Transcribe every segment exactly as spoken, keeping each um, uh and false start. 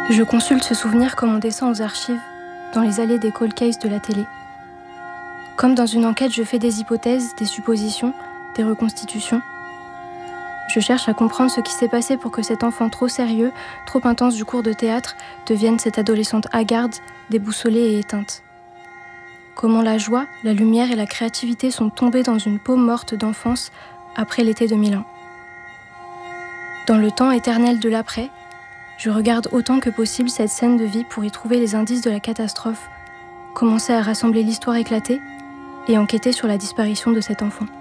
Je consulte ce souvenir comme on descend aux archives, dans les allées des cold cases de la télé. Comme dans une enquête, je fais des hypothèses, des suppositions, des reconstitutions. Je cherche à comprendre ce qui s'est passé pour que cet enfant trop sérieux, trop intense du cours de théâtre, devienne cette adolescente hagarde, déboussolée et éteinte. Comment la joie, la lumière et la créativité sont tombées dans une peau morte d'enfance après l'été deux mille un. Dans le temps éternel de l'après, je regarde autant que possible cette scène de vie pour y trouver les indices de la catastrophe, commencer à rassembler l'histoire éclatée et enquêter sur la disparition de cet enfant.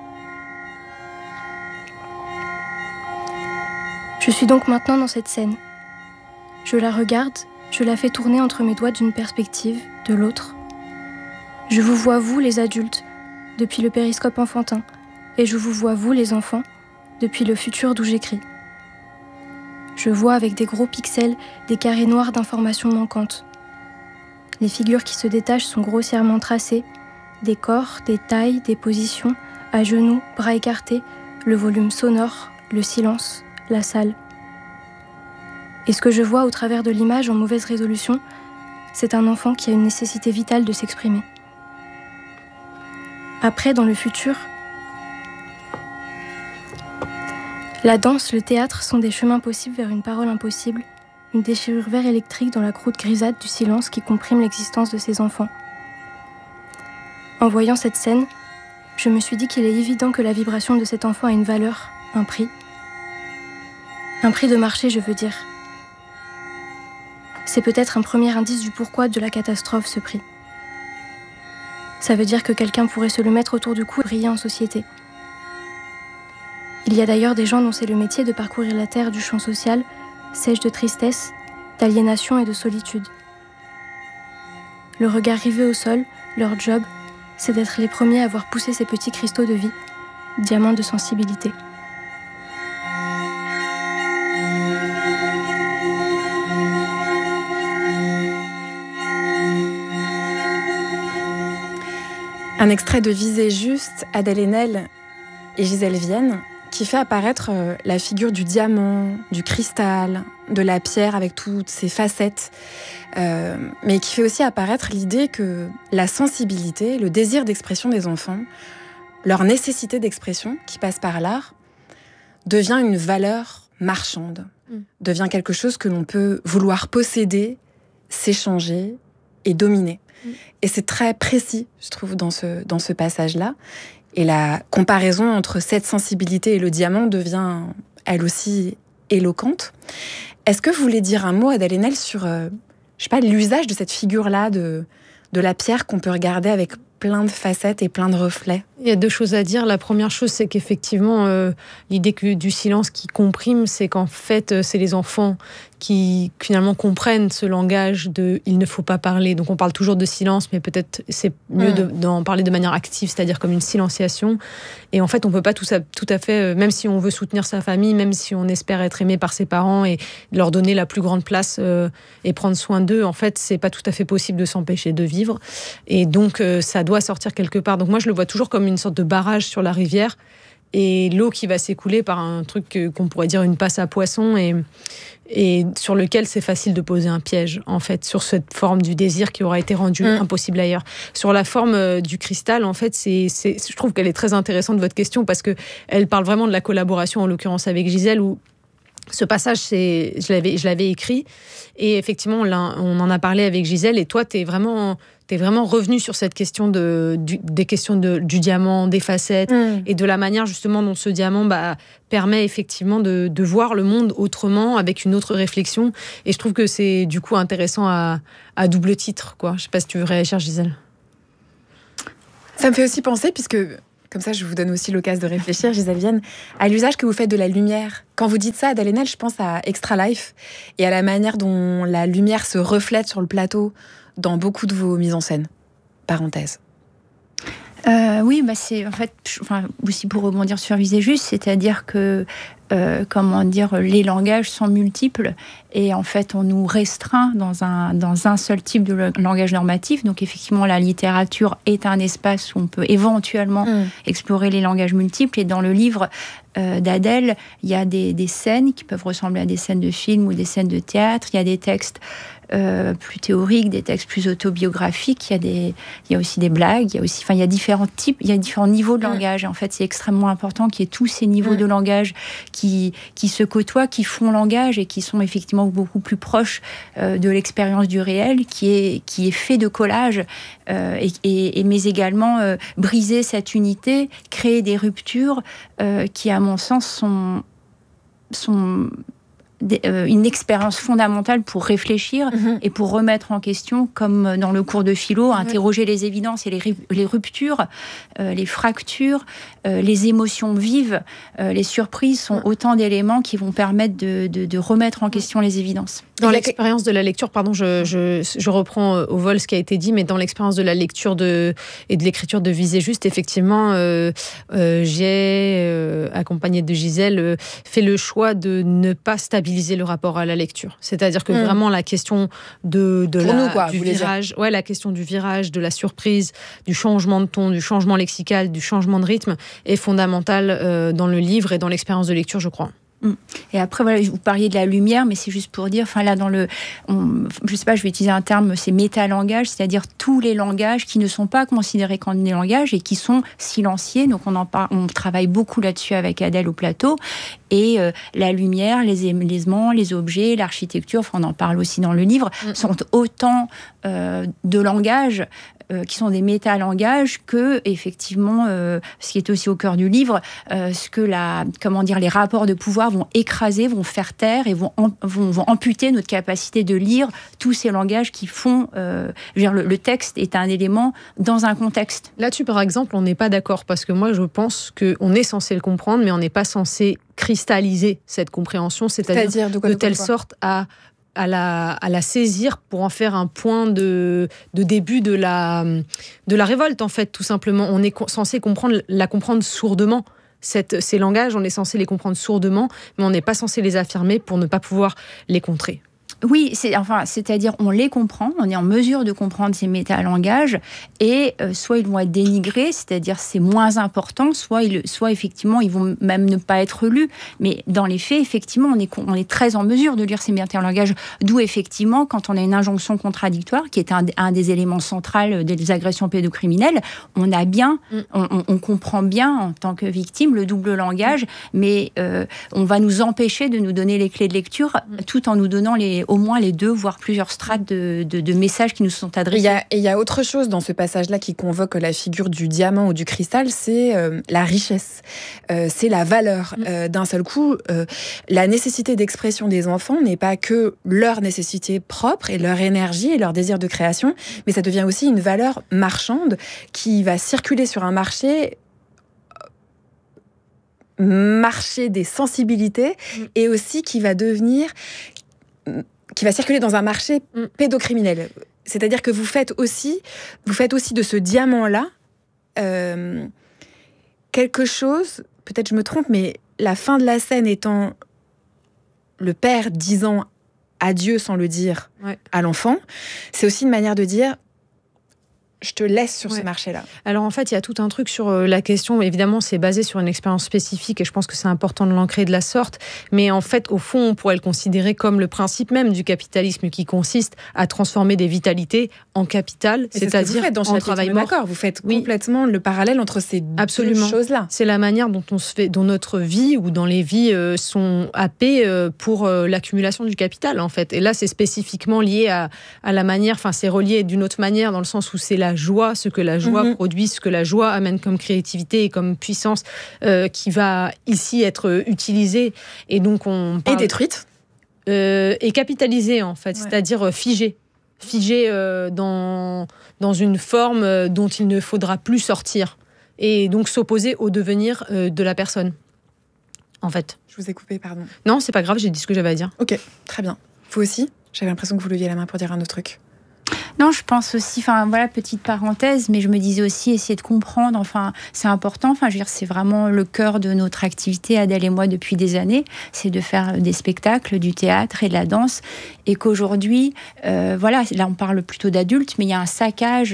Je suis donc maintenant dans cette scène. Je la regarde, je la fais tourner entre mes doigts d'une perspective, de l'autre. Je vous vois, vous, les adultes, depuis le périscope enfantin, et je vous vois, vous, les enfants, depuis le futur d'où j'écris. Je vois avec des gros pixels des carrés noirs d'informations manquantes. Les figures qui se détachent sont grossièrement tracées, des corps, des tailles, des positions, à genoux, bras écartés, le volume sonore, le silence, la salle. Et ce que je vois au travers de l'image en mauvaise résolution, c'est un enfant qui a une nécessité vitale de s'exprimer. Après, dans le futur, la danse, le théâtre sont des chemins possibles vers une parole impossible, une déchirure vert électrique dans la croûte grisâtre du silence qui comprime l'existence de ces enfants. En voyant cette scène, je me suis dit qu'il est évident que la vibration de cet enfant a une valeur, un prix. Un prix de marché, je veux dire. C'est peut-être un premier indice du pourquoi de la catastrophe, ce prix. Ça veut dire que quelqu'un pourrait se le mettre autour du cou et briller en société. Il y a d'ailleurs des gens dont c'est le métier de parcourir la terre du champ social, sèche de tristesse, d'aliénation et de solitude. Le regard rivé au sol, leur job, c'est d'être les premiers à voir pousser ces petits cristaux de vie, diamants de sensibilité. Un extrait de Visée juste, Adèle Haenel et Gisèle Vienne, qui fait apparaître la figure du diamant, du cristal, de la pierre avec toutes ses facettes, euh, mais qui fait aussi apparaître l'idée que la sensibilité, le désir d'expression des enfants, leur nécessité d'expression qui passe par l'art, devient une valeur marchande, mmh. devient quelque chose que l'on peut vouloir posséder, s'échanger et dominer. Mmh. Et c'est très précis, je trouve, dans ce, dans ce passage-là. Et la comparaison entre cette sensibilité et le diamant devient, elle aussi, éloquente. Est-ce que vous voulez dire un mot, Adèle Haenel, sur, euh, je sais pas, l'usage de cette figure-là, de, de la pierre qu'on peut regarder avec plein de facettes et plein de reflets? Il y a deux choses à dire. La première chose, c'est qu'effectivement, euh, l'idée que, du silence qui comprime, c'est qu'en fait, c'est les enfants qui finalement comprennent ce langage de « il ne faut pas parler ». Donc on parle toujours de silence, mais peut-être c'est mieux mmh. de, d'en parler de manière active, c'est-à-dire comme une silenciation. Et en fait, on ne peut pas tout, ça, tout à fait, même si on veut soutenir sa famille, même si on espère être aimé par ses parents et leur donner la plus grande place euh, et prendre soin d'eux, en fait, c'est pas tout à fait possible de s'empêcher de vivre. Et donc, euh, ça doit sortir quelque part. Donc moi, je le vois toujours comme une sorte de barrage sur la rivière et l'eau qui va s'écouler par un truc qu'on pourrait dire une passe à poissons et, et sur lequel c'est facile de poser un piège, en fait, sur cette forme du désir qui aura été rendue mmh. impossible ailleurs. Sur la forme euh, du cristal, en fait, c'est, c'est, je trouve qu'elle est très intéressante, votre question, parce qu'elle parle vraiment de la collaboration, en l'occurrence avec Gisèle, où ce passage, c'est, je, l'avais, je l'avais écrit, et effectivement, on, on en a parlé avec Gisèle, et toi, t'es vraiment... T'es vraiment revenu sur cette question de, du, des questions de, du diamant, des facettes, mmh. et de la manière justement dont ce diamant bah, permet effectivement de, de voir le monde autrement, avec une autre réflexion. Et je trouve que c'est du coup intéressant à, à double titre, quoi. Je sais pas si tu veux réagir, Gisèle. Ça me fait aussi penser, puisque comme ça je vous donne aussi l'occasion de réfléchir, Gisèle Vienne, à l'usage que vous faites de la lumière. Quand vous dites ça, Adèle Haenel, je pense à Extra Life, et à la manière dont la lumière se reflète sur le plateau, dans beaucoup de vos mises en scène. Parenthèse. Euh, oui, bah c'est en fait, enfin, aussi pour rebondir sur Visée juste, c'est-à-dire que euh, comment dire, les langages sont multiples et en fait on nous restreint dans un dans un seul type de langage normatif. Donc effectivement, la littérature est un espace où on peut éventuellement mmh. explorer les langages multiples. Et dans le livre, euh, d'Adèle, il y a des, des scènes qui peuvent ressembler à des scènes de film ou des scènes de théâtre. Il y a des textes euh, plus théoriques, des textes plus autobiographiques. Il y a des, il y a aussi des blagues. Il y a aussi, enfin, il y a différents types, il y a différents niveaux de langage. Et en fait, c'est extrêmement important qu'il y ait tous ces niveaux mmh. de langage qui, qui se côtoient, qui font langage et qui sont effectivement beaucoup plus proches euh, de l'expérience du réel, qui est, qui est fait de collage, euh, et, et, et, mais également euh, briser cette unité, créer des ruptures euh, qui, à mon sens, sont, sont des, euh, une expérience fondamentale pour réfléchir mmh. et pour remettre en question, comme dans le cours de philo, interroger mmh. les évidences et les, les ruptures, euh, les fractures, euh, les émotions vives, euh, les surprises sont mmh. autant d'éléments qui vont permettre de, de, de remettre en question les évidences. Dans l'expérience de la lecture, pardon, je, je, je reprends au vol ce qui a été dit, mais dans l'expérience de la lecture de, et de l'écriture de Visé Juste, effectivement, euh, euh, j'ai, euh, accompagnée de Gisèle, euh, fait le choix de ne pas stabiliser le rapport à la lecture. C'est-à-dire que mmh. vraiment la question de, de la, nous, quoi, du virage, ouais, la question du virage, de la surprise, du changement de ton, du changement lexical, du changement de rythme est fondamentale euh, dans le livre et dans l'expérience de lecture, je crois. Et après, voilà, vous parliez de la lumière, mais c'est juste pour dire, enfin là, dans le, on, je sais pas, je vais utiliser un terme, c'est métalangage, c'est-à-dire tous les langages qui ne sont pas considérés comme des langages et qui sont silenciés. Donc on en parle, on travaille beaucoup là-dessus avec Adèle au plateau. Et euh, la lumière, les éléments, les objets, l'architecture, enfin on en parle aussi dans le livre, mmh. sont autant euh, de langages Euh, qui sont des métalangages que, effectivement, euh, ce qui est aussi au cœur du livre, euh, ce que la, comment dire, les rapports de pouvoir vont écraser, vont faire taire et vont, am, vont, vont amputer notre capacité de lire tous ces langages qui font... Euh, je veux dire, le, le texte est un élément dans un contexte. Là-dessus, par exemple, on n'est pas d'accord, parce que moi, je pense qu'on est censé le comprendre, mais on n'est pas censé cristalliser cette compréhension, c'est-à-dire, c'est-à-dire de, quoi, de, de telle quoi. sorte à... À la, à la saisir pour en faire un point de, de début de la, de la révolte, en fait, tout simplement. On est co- censé comprendre, la comprendre sourdement. Cette, ces langages, on est censé les comprendre sourdement, mais on n'est pas censé les affirmer pour ne pas pouvoir les contrer. Oui, c'est, enfin, c'est-à-dire on les comprend, on est en mesure de comprendre ces métalangages et euh, soit ils vont être dénigrés, c'est-à-dire c'est moins important, soit, ils, soit effectivement ils vont même ne pas être lus. Mais dans les faits, effectivement, on est, on est très en mesure de lire ces métalangages, d'où effectivement, quand on a une injonction contradictoire, qui est un, un des éléments centraux des agressions pédocriminelles, on a bien, mm. on, on comprend bien en tant que victime le double langage, mais euh, on va nous empêcher de nous donner les clés de lecture mm. tout en nous donnant les au moins les deux, voire plusieurs strates de, de, de messages qui nous sont adressés. Et il y, y a autre chose dans ce passage-là qui convoque la figure du diamant ou du cristal, c'est euh, la richesse, euh, c'est la valeur. Mmh. Euh, d'un seul coup, euh, la nécessité d'expression des enfants n'est pas que leur nécessité propre et leur énergie et leur désir de création, mais ça devient aussi une valeur marchande qui va circuler sur un marché marché des sensibilités mmh. et aussi qui va devenir... qui va circuler dans un marché pédocriminel. C'est-à-dire que vous faites aussi, vous faites aussi de ce diamant-là euh, quelque chose, peut-être je me trompe, mais la fin de la scène étant le père disant adieu sans le dire ouais. à l'enfant, c'est aussi une manière de dire je te laisse sur ouais. ce marché-là. Alors en fait, il y a tout un truc sur la question, évidemment c'est basé sur une expérience spécifique et je pense que c'est important de l'ancrer de la sorte, mais en fait au fond on pourrait le considérer comme le principe même du capitalisme qui consiste à transformer des vitalités en capital, et c'est-à-dire c'est dans en travail mort. D'accord, vous faites oui. complètement le parallèle entre ces Absolument. deux choses-là. C'est la manière dont, on se fait, dont notre vie ou dont les vies euh, sont happées euh, pour euh, l'accumulation du capital en fait. Et là c'est spécifiquement lié à, à la manière, enfin c'est relié d'une autre manière dans le sens où c'est la joie, ce que la joie mmh. produit, ce que la joie amène comme créativité et comme puissance euh, qui va ici être utilisée et donc on parle, et détruite euh, et capitalisée en fait, ouais. c'est-à-dire figée, figée euh, dans dans une forme dont il ne faudra plus sortir et donc s'opposer au devenir euh, de la personne. En fait. Je vous ai coupé, pardon. Non, c'est pas grave, j'ai dit ce que j'avais à dire. Ok, très bien. Vous aussi ? J'avais l'impression que vous leviez la main pour dire un autre truc. Non, je pense aussi, enfin voilà, petite parenthèse, mais je me disais aussi essayer de comprendre, enfin c'est important, enfin je veux dire c'est vraiment le cœur de notre activité, Adèle et moi, depuis des années, c'est de faire des spectacles, du théâtre et de la danse, et qu'aujourd'hui, euh, voilà, là on parle plutôt d'adultes, mais il y a un saccage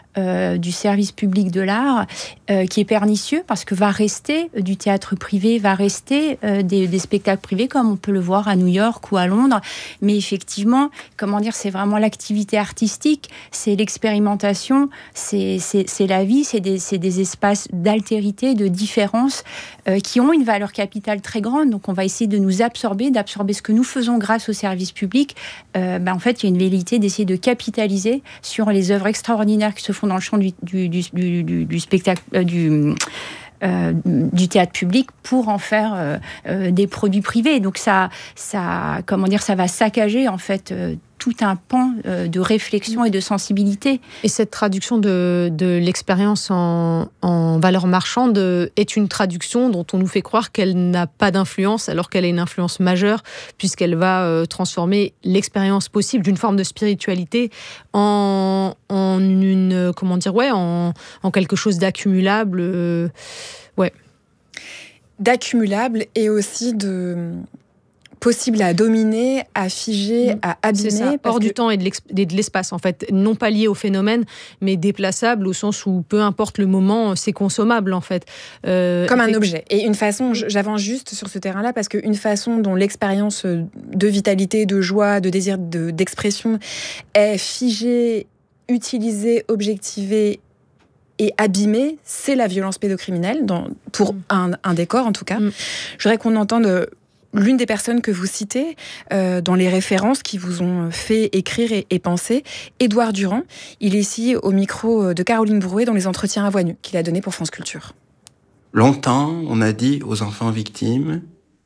euh, du service public de l'art euh, qui est pernicieux parce que va rester euh, du théâtre privé, va rester euh, des, des spectacles privés comme on peut le voir à New York ou à Londres. Mais effectivement, comment dire, c'est vraiment l'activité artistique, c'est l'expérimentation, c'est, c'est, c'est la vie, c'est des, c'est des espaces d'altérité, de différence euh, qui ont une valeur capitale très grande. Donc on va essayer de nous absorber, d'absorber ce que nous faisons grâce au service public. Euh, ben, en fait, il y a une velléité d'essayer de capitaliser sur les œuvres extraordinaires qui se font dans le champ du, du, du, du, du spectacle, euh, du, euh, du théâtre public pour en faire euh, euh, des produits privés. Donc ça, ça, comment dire, ça va saccager en fait euh, tout un pan euh, de réflexion et de sensibilité. Et cette traduction de, de l'expérience en, en valeur marchande est une traduction dont on nous fait croire qu'elle n'a pas d'influence, alors qu'elle a une influence majeure, puisqu'elle va euh, transformer l'expérience possible d'une forme de spiritualité en, en une, comment dire, ouais, en, en quelque chose d'accumulable, euh, ouais. D'accumulable et aussi de... possible à dominer, à figer, à abîmer. C'est ça, hors que... du temps et de, et de l'espace, en fait. Non pas lié au phénomène, mais déplaçable au sens où, peu importe le moment, c'est consommable, en fait. Euh, Comme un objet. Et une façon, j'avance juste sur ce terrain-là, parce qu'une façon dont l'expérience de vitalité, de joie, de désir, de, d'expression est figée, utilisée, objectivée et abîmée, c'est la violence pédocriminelle, dans, pour mmh. un, un décor, en tout cas. Mmh. Je voudrais qu'on entende... l'une des personnes que vous citez euh, dans les références qui vous ont fait écrire et, et penser, Édouard Durand. Il est ici au micro de Caroline Brouet dans les entretiens à voix nue qu'il a donné pour France Culture. Longtemps, on a dit aux enfants victimes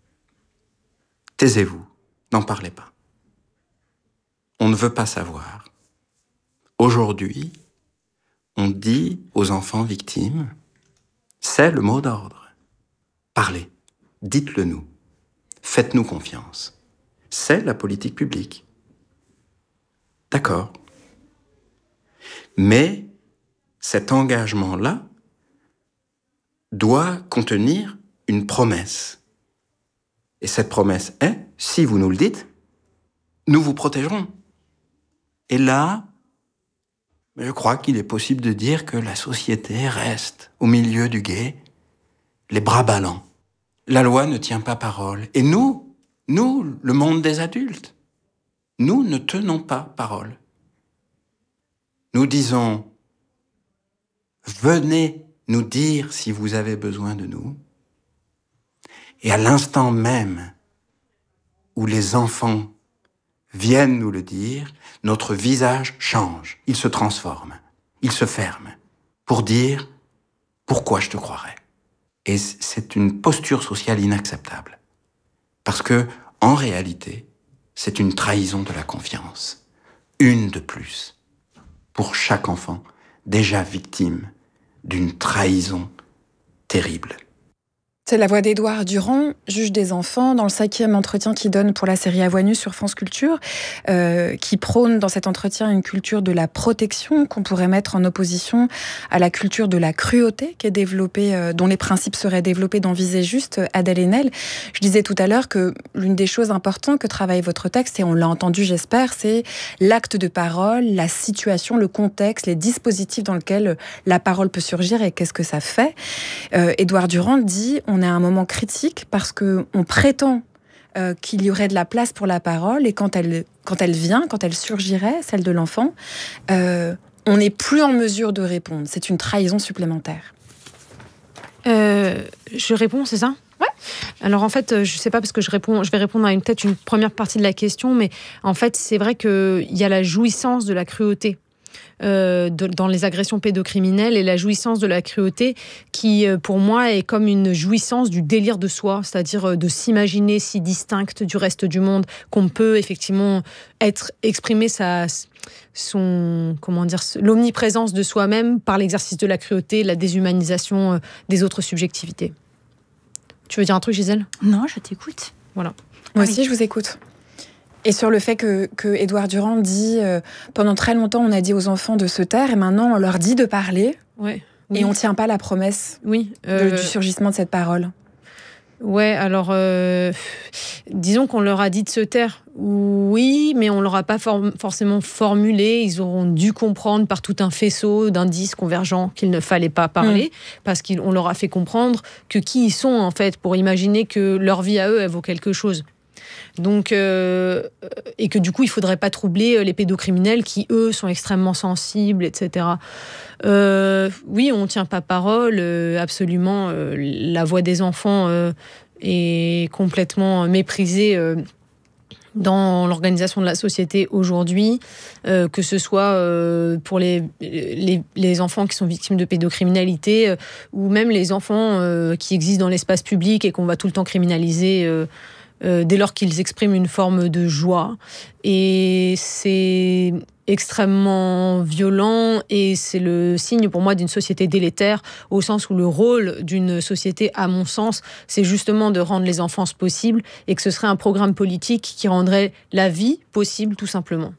« Taisez-vous, n'en parlez pas. On ne veut pas savoir. » Aujourd'hui, on dit aux enfants victimes « C'est le mot d'ordre. Parlez, dites-le nous. Faites-nous confiance. C'est la politique publique. » D'accord. Mais cet engagement-là doit contenir une promesse. Et cette promesse est, si vous nous le dites, nous vous protégerons. Et là, je crois qu'il est possible de dire que la société reste au milieu du gué, les bras ballants. La loi ne tient pas parole. Et nous, nous, le monde des adultes, nous ne tenons pas parole. Nous disons, venez nous dire si vous avez besoin de nous. Et à l'instant même où les enfants viennent nous le dire, notre visage change, il se transforme, il se ferme, pour dire « Pourquoi je te croirais ?» Et c'est une posture sociale inacceptable. Parce que, en réalité, c'est une trahison de la confiance. Une de plus. Pour chaque enfant, déjà victime d'une trahison terrible. C'est la voix d'Édouard Durand, juge des enfants, dans le cinquième entretien qu'il donne pour la série À Voix Nue sur France Culture, euh, qui prône dans cet entretien une culture de la protection qu'on pourrait mettre en opposition à la culture de la cruauté qui est développée, euh, dont les principes seraient développés dans Visée juste, Adèle Haenel. Je disais tout à l'heure que l'une des choses importantes que travaille votre texte, et on l'a entendu j'espère, c'est l'acte de parole, la situation, le contexte, les dispositifs dans lesquels la parole peut surgir et qu'est-ce que ça fait. Euh, Édouard Durand dit... on est à un moment critique parce qu'on prétend euh, qu'il y aurait de la place pour la parole et quand elle, quand elle vient, quand elle surgirait, celle de l'enfant, euh, on n'est plus en mesure de répondre. C'est une trahison supplémentaire. Euh, je réponds, c'est ça ? Ouais. Alors en fait, je sais pas parce que je réponds, je vais répondre à une, peut-être une première partie de la question, mais en fait, c'est vrai qu'il y a la jouissance de la cruauté. Euh, de, dans les agressions pédocriminelles et la jouissance de la cruauté qui, euh, pour moi, est comme une jouissance du délire de soi, c'est-à-dire euh, de s'imaginer si distincte du reste du monde qu'on peut effectivement être, exprimer sa, son, comment dire, l'omniprésence de soi-même par l'exercice de la cruauté, la déshumanisation euh, des autres subjectivités. Tu veux dire un truc, Gisèle ? Non, je t'écoute. Voilà. Moi aussi, je vous écoute. Et sur le fait que, que Édouard Durand dit euh, pendant très longtemps on a dit aux enfants de se taire et maintenant on leur dit de parler ouais, oui. Et on ne tient pas la promesse oui, euh... de, du surgissement de cette parole. Ouais, alors, euh, disons qu'on leur a dit de se taire. Oui, mais on ne leur a pas for- forcément formulé. Ils auront dû comprendre par tout un faisceau d'indices convergents qu'il ne fallait pas parler, mmh. parce qu'on leur a fait comprendre que qui ils sont, en fait, pour imaginer que leur vie à eux, elle vaut quelque chose. Donc, euh, et que du coup, il ne faudrait pas troubler les pédocriminels qui, eux, sont extrêmement sensibles, et cetera. Euh, oui, on ne tient pas parole, euh, absolument. Euh, la voix des enfants euh, est complètement méprisée euh, dans l'organisation de la société aujourd'hui, euh, que ce soit euh, pour les, les, les enfants qui sont victimes de pédocriminalité euh, ou même les enfants euh, qui existent dans l'espace public et qu'on va tout le temps criminaliser euh, Euh, dès lors qu'ils expriment une forme de joie. Et c'est extrêmement violent et c'est le signe pour moi d'une société délétère, au sens où le rôle d'une société, à mon sens, c'est justement de rendre les enfances possibles et que ce serait un programme politique qui rendrait la vie possible, tout simplement.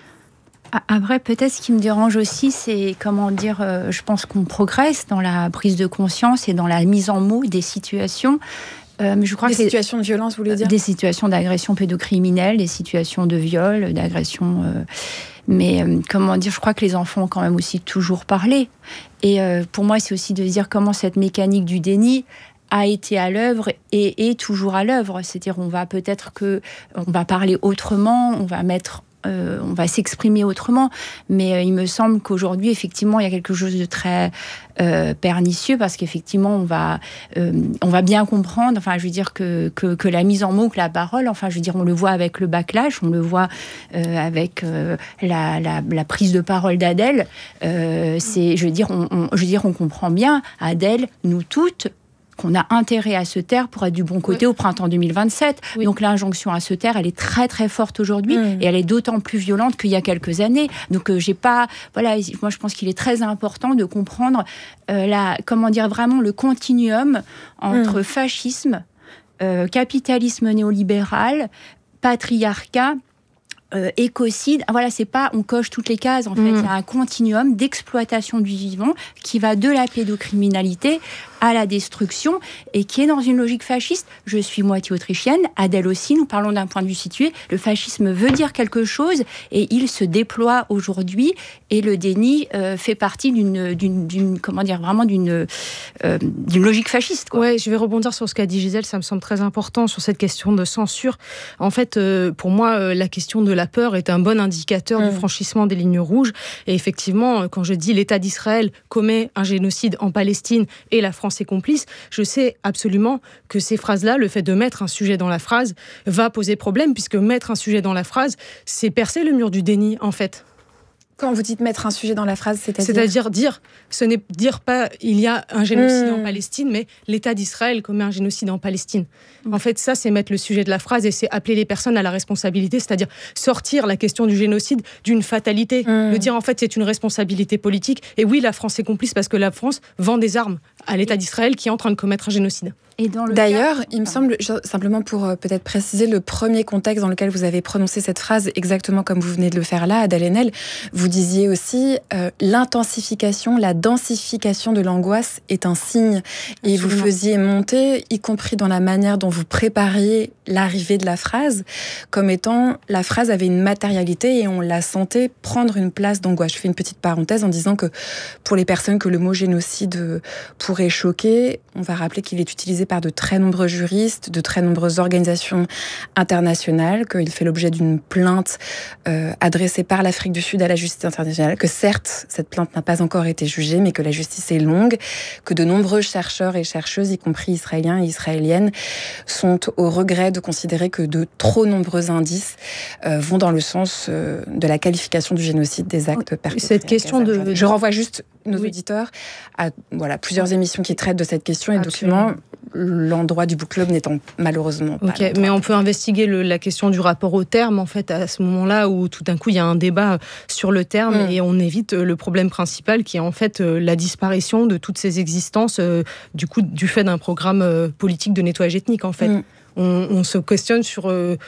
Après, peut-être ce qui me dérange aussi, c'est, comment dire, euh, je pense qu'on progresse dans la prise de conscience et dans la mise en mots des situations. Euh, mais je crois des que situations les, de violence, vous voulez dire ? Des situations d'agression pédocriminelle, des situations de viol, d'agression. Euh, mais euh, comment dire, je crois que les enfants ont quand même aussi toujours parlé. Et euh, pour moi, c'est aussi de dire comment cette mécanique du déni a été à l'œuvre et est toujours à l'œuvre. C'est-à-dire, on va peut-être que on va parler autrement, on va mettre Euh, on va s'exprimer autrement, mais euh, il me semble qu'aujourd'hui, effectivement, il y a quelque chose de très euh, pernicieux, parce qu'effectivement, on va, euh, on va bien comprendre, enfin, je veux dire, que, que, que la mise en mots, que la parole, enfin, je veux dire, on le voit avec le backlash, on le voit euh, avec euh, la, la, la prise de parole d'Adèle, euh, c'est, je veux dire, on, on, je veux dire, on comprend bien, Adèle, nous toutes, qu'on a intérêt à se taire pour être du bon côté oui. au printemps deux mille vingt-sept. Oui. Donc l'injonction à se taire, elle est très très forte aujourd'hui mmh. et elle est d'autant plus violente qu'il y a quelques années. Donc euh, j'ai pas, voilà, moi je pense qu'il est très important de comprendre euh, la, comment dire vraiment le continuum entre mmh. fascisme, euh, capitalisme néolibéral, patriarcat. Euh, écocide, voilà, c'est pas on coche toutes les cases, en fait, mmh. il y a un continuum d'exploitation du vivant qui va de la pédocriminalité à la destruction et qui est dans une logique fasciste. Je suis moitié autrichienne, Adèle aussi, nous parlons d'un point de vue situé. Le fascisme veut dire quelque chose et il se déploie aujourd'hui et le déni euh, fait partie d'une, d'une, d'une, comment dire, vraiment d'une, euh, d'une logique fasciste, quoi. Ouais, je vais rebondir sur ce qu'a dit Gisèle, ça me semble très important sur cette question de censure. En fait, euh, pour moi, euh, la question de la peur est un bon indicateur mmh. du franchissement des lignes rouges. Et effectivement, quand je dis l'État d'Israël commet un génocide en Palestine et la France est complice, je sais absolument que ces phrases-là, le fait de mettre un sujet dans la phrase, va poser problème, puisque mettre un sujet dans la phrase, c'est percer le mur du déni, en fait. Quand vous dites mettre un sujet dans la phrase, c'est-à-dire C'est-à-dire dire, ce n'est dire pas il y a un génocide mmh. en Palestine, mais l'État d'Israël commet un génocide en Palestine. Mmh. En fait, ça, c'est mettre le sujet de la phrase et c'est appeler les personnes à la responsabilité, c'est-à-dire sortir la question du génocide d'une fatalité. Mmh. Le dire, en fait, c'est une responsabilité politique. Et oui, la France est complice parce que la France vend des armes à l'État d'Israël qui est en train de commettre un génocide. Et dans le D'ailleurs, cas... il me semble, simplement pour euh, peut-être préciser le premier contexte dans lequel vous avez prononcé cette phrase, exactement comme vous venez de le faire là, Adèle Haenel, vous disiez aussi euh, l'intensification, la densification de l'angoisse est un signe. Et Absolument. Vous faisiez monter, y compris dans la manière dont vous prépariez l'arrivée de la phrase, comme étant la phrase avait une matérialité et on la sentait prendre une place d'angoisse. Je fais une petite parenthèse en disant que pour les personnes que le mot génocide pourrait choquer, on va rappeler qu'il est utilisé par de très nombreux juristes, de très nombreuses organisations internationales, qu'il fait l'objet d'une plainte euh, adressée par l'Afrique du Sud à la justice internationale, que certes, cette plainte n'a pas encore été jugée, mais que la justice est longue, que de nombreux chercheurs et chercheuses, y compris israéliens et israéliennes, sont au regret de considérer que de trop nombreux indices euh, vont dans le sens euh, de la qualification du génocide des actes perpétrés. Cette question de... Je renvoie juste nos oui. auditeurs à voilà, plusieurs émissions qui traitent de cette question et documents, l'endroit du book club n'étant malheureusement pas okay, mais on peut investiguer le, la question du rapport au terme, en fait, à ce moment-là où tout d'un coup il y a un débat sur le terme mmh. et on évite le problème principal qui est en fait la disparition de toutes ces existences euh, du coup du fait d'un programme euh, politique de nettoyage ethnique, en fait. Mmh. On, on se questionne sur euh,